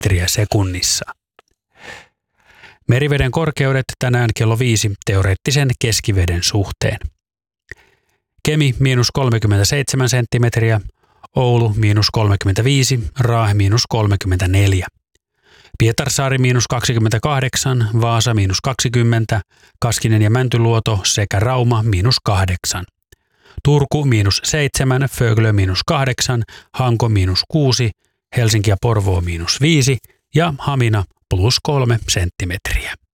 metriä sekunnissa. Meriveden korkeudet tänään kello 5 teoreettisen keskiveden suhteen. Kemi -37 senttimetriä, Oulu -35, Raahe -34. Pietarsaari -28, Vaasa -20, Kaskinen ja Mäntyluoto sekä Rauma -8. Turku -7, Föglö -8, Hanko -6, Helsinki ja Porvoo -5 ja Hamina +3 senttimetriä.